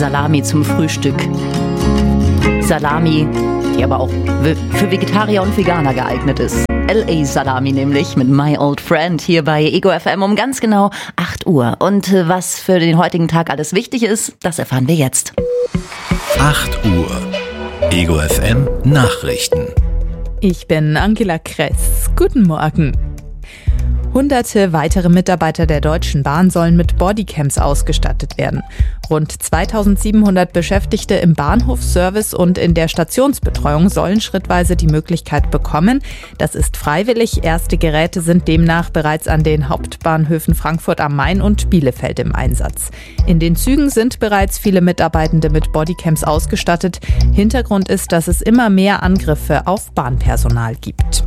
Salami zum Frühstück. Salami, die aber auch für Vegetarier und Veganer geeignet ist. LA Salami nämlich mit My Old Friend hier bei Ego FM um ganz genau 8 Uhr. Und was für den heutigen Tag alles wichtig ist, das erfahren wir jetzt. 8 Uhr. Ego FM Nachrichten. Ich bin Angela Kress. Guten Morgen. Hunderte weitere Mitarbeiter der Deutschen Bahn sollen mit Bodycams ausgestattet werden. Rund 2700 Beschäftigte im Bahnhofsservice und in der Stationsbetreuung sollen schrittweise die Möglichkeit bekommen. Das ist freiwillig. Erste Geräte sind demnach bereits an den Hauptbahnhöfen Frankfurt am Main und Bielefeld im Einsatz. In den Zügen sind bereits viele Mitarbeitende mit Bodycams ausgestattet. Hintergrund ist, dass es immer mehr Angriffe auf Bahnpersonal gibt.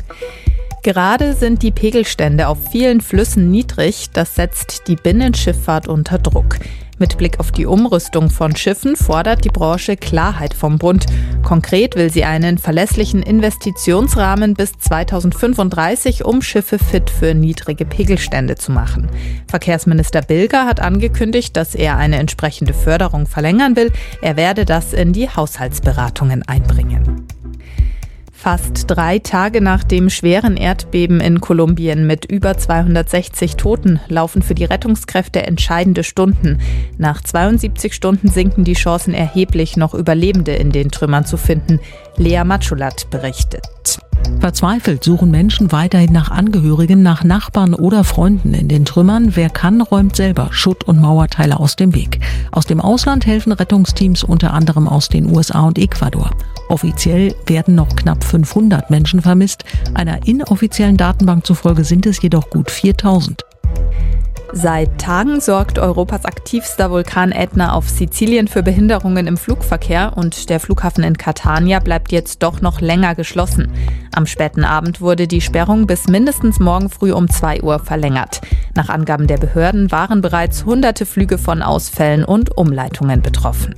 Gerade sind die Pegelstände auf vielen Flüssen niedrig. Das setzt die Binnenschifffahrt unter Druck. Mit Blick auf die Umrüstung von Schiffen fordert die Branche Klarheit vom Bund. Konkret will sie einen verlässlichen Investitionsrahmen bis 2035, um Schiffe fit für niedrige Pegelstände zu machen. Verkehrsminister Bilger hat angekündigt, dass er eine entsprechende Förderung verlängern will. Er werde das in die Haushaltsberatungen einbringen. Fast 3 Tage nach dem schweren Erdbeben in Kolumbien mit über 260 Toten laufen für die Rettungskräfte entscheidende Stunden. Nach 72 Stunden sinken die Chancen erheblich, noch Überlebende in den Trümmern zu finden. Lea Matschulat berichtet. Verzweifelt suchen Menschen weiterhin nach Angehörigen, nach Nachbarn oder Freunden in den Trümmern. Wer kann, räumt selber Schutt- und Mauerteile aus dem Weg. Aus dem Ausland helfen Rettungsteams unter anderem aus den USA und Ecuador. Offiziell werden noch knapp 500 Menschen vermisst. Einer inoffiziellen Datenbank zufolge sind es jedoch gut 4000. Seit Tagen sorgt Europas aktivster Vulkan Ätna auf Sizilien für Behinderungen im Flugverkehr und der Flughafen in Catania bleibt jetzt doch noch länger geschlossen. Am späten Abend wurde die Sperrung bis mindestens morgen früh um 2 Uhr verlängert. Nach Angaben der Behörden waren bereits hunderte Flüge von Ausfällen und Umleitungen betroffen.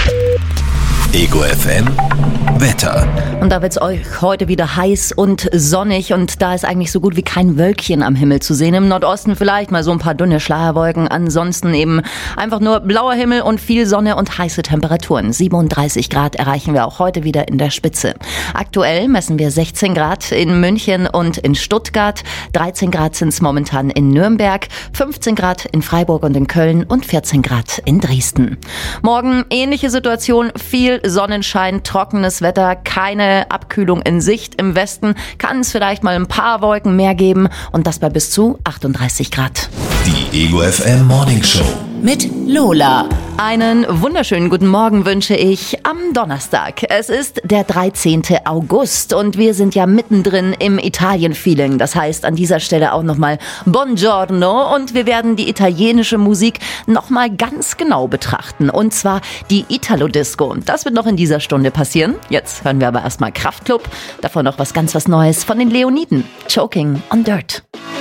Ego FM Wetter. Und da wird es euch heute wieder heiß und sonnig und da ist eigentlich so gut wie kein Wölkchen am Himmel zu sehen. Im Nordosten vielleicht mal so ein paar dünne Schleierwolken, ansonsten eben einfach nur blauer Himmel und viel Sonne und heiße Temperaturen. 37 Grad erreichen wir auch heute wieder in der Spitze. Aktuell messen wir 16 Grad in München und in Stuttgart, 13 Grad sind es momentan in Nürnberg, 15 Grad in Freiburg und in Köln und 14 Grad in Dresden. Morgen ähnliche Situation, viel Sonnenschein, trockenes Wetter, keine Abkühlung in Sicht. Im Westen kann es vielleicht mal ein paar Wolken mehr geben und das bei bis zu 38 Grad. Die Ego FM Morning Show mit Lola. Einen wunderschönen guten Morgen wünsche ich am Donnerstag. Es ist der 13. August und wir sind ja mittendrin im Italien-Feeling. Das heißt an dieser Stelle auch nochmal Buongiorno und wir werden die italienische Musik nochmal ganz genau betrachten. Und zwar die Italo-Disco. Das wird noch in dieser Stunde passieren. Jetzt hören wir aber erstmal Kraftklub. Davon noch was Neues von den Leoniden. Choking on Dirt.